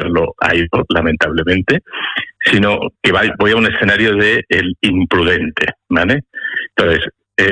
haberlo ha ido, lamentablemente, sino que voy a un escenario de el imprudente, ¿vale? Entonces,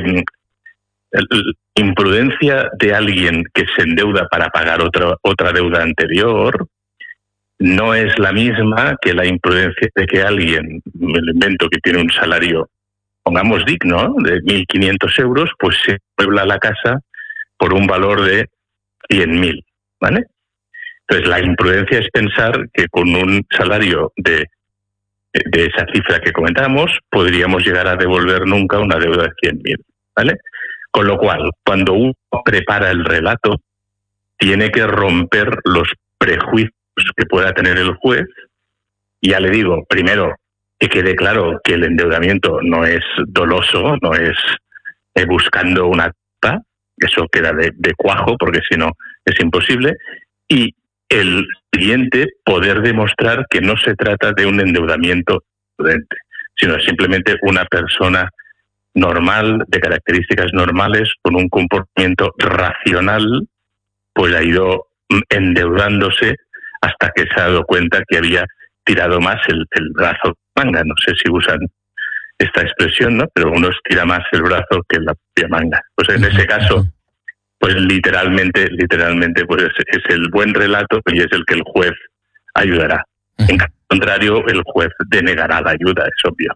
imprudencia de alguien que se endeuda para pagar otra deuda anterior no es la misma que la imprudencia de que alguien, me lo invento, que tiene un salario, pongamos digno, de 1.500 euros, pues se puebla la casa por un valor de 100.000, ¿vale? Entonces, la imprudencia es pensar que con un salario de esa cifra que comentamos, podríamos llegar a devolver nunca una deuda de 100.000, ¿vale? Con lo cual, cuando uno prepara el relato, tiene que romper los prejuicios que pueda tener el juez. Y ya le digo, primero, que quede claro que el endeudamiento no es doloso, no es buscando una culpa, eso queda de cuajo, porque si no es imposible. Y el siguiente, poder demostrar que no se trata de un endeudamiento prudente, sino simplemente una persona normal, de características normales, con un comportamiento racional, pues ha ido endeudándose hasta que se ha dado cuenta que había tirado más el brazo de manga. No sé si usan esta expresión, ¿no? Pero uno estira más el brazo que la propia manga. Pues en ese caso, pues literalmente, pues es el buen relato y es el que el juez ayudará. En caso contrario, el juez denegará la ayuda, es obvio.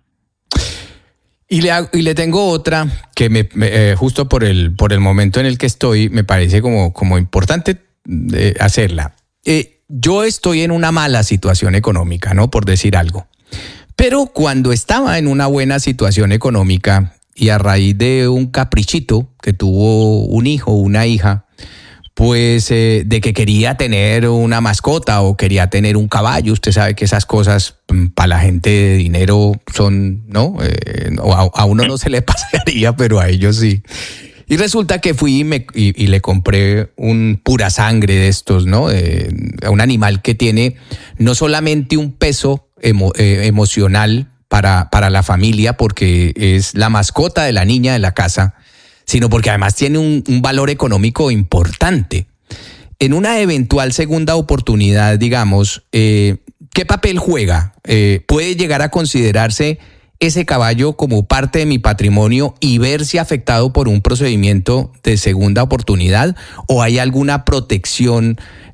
Y le tengo otra que justo por el momento en el que estoy me parece como importante hacerla. Yo estoy en una mala situación económica, ¿no? Por decir algo. Pero cuando estaba en una buena situación económica y a raíz de un caprichito que tuvo un hijo o una hija, pues de que quería tener una mascota o quería tener un caballo, usted sabe que esas cosas para la gente de dinero son, ¿no? A uno no se le pasaría, pero a ellos sí. Y resulta que fui y le compré un pura sangre de estos, ¿no? Un animal que tiene no solamente un peso emocional para la familia, porque es la mascota de la niña de la casa, sino porque además tiene un valor económico importante. En una eventual segunda oportunidad, digamos, ¿qué papel juega? ¿Puede llegar a considerarse ese caballo como parte de mi patrimonio y verse afectado por un procedimiento de segunda oportunidad? ¿O hay alguna protección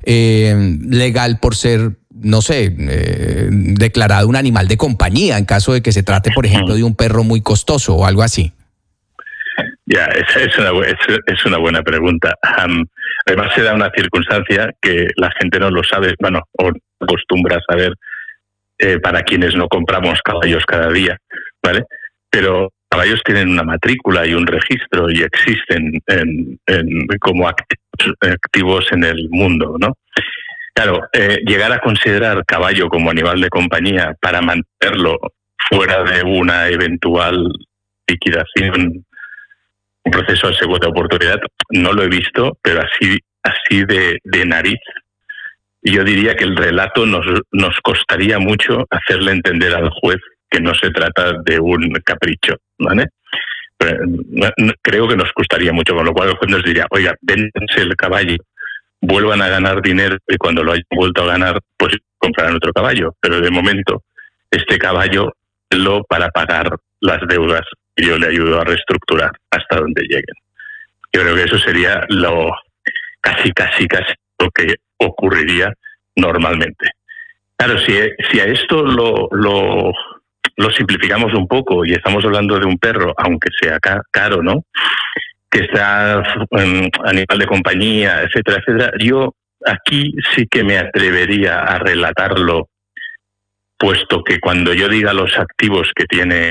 legal por ser, no sé, declarado un animal de compañía en caso de que se trate, por ejemplo, de un perro muy costoso o algo así? Ya, es una buena pregunta. Además, se da una circunstancia que la gente no lo sabe, bueno, o acostumbra a saber para quienes no compramos caballos cada día, ¿vale? Pero caballos tienen una matrícula y un registro y existen como activos en el mundo, ¿no? Claro, llegar a considerar caballo como animal de compañía para mantenerlo fuera de una eventual liquidación, un proceso de segunda oportunidad, no lo he visto, pero así de nariz. Y yo diría que el relato nos costaría mucho hacerle entender al juez que no se trata de un capricho, ¿vale? Pero creo que nos costaría mucho, con lo cual el juez nos diría, oiga, véndanse el caballo, vuelvan a ganar dinero y cuando lo hayan vuelto a ganar, pues comprarán otro caballo. Pero de momento, este caballo lo para pagar las deudas y yo le ayudo a reestructurar hasta donde lleguen. Yo creo que eso sería lo casi lo que ocurriría normalmente. Claro, si a esto lo simplificamos un poco y estamos hablando de un perro, aunque sea caro, ¿no? Que está animal de compañía, etcétera, etcétera, yo aquí sí que me atrevería a relatarlo, puesto que cuando yo diga los activos que tiene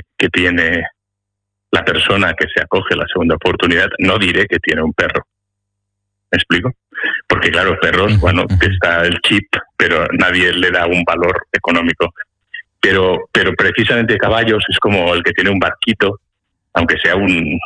la persona que se acoge a la segunda oportunidad, no diré que tiene un perro. ¿Me explico? Porque claro, perros, bueno, está el chip, pero nadie le da un valor económico. Pero precisamente caballos es como el que tiene un barquito, aunque sea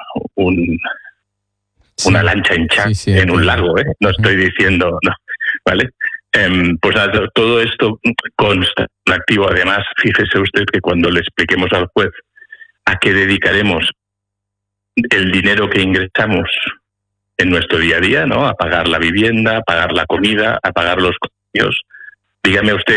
una lancha en un lago, ¿eh? No estoy diciendo, no, ¿vale? Pues todo esto consta en activo. Además, fíjese usted que cuando le expliquemos al juez a qué dedicaremos el dinero que ingresamos en nuestro día a día, ¿no? A pagar la vivienda, a pagar la comida, a pagar los colegios. Dígame usted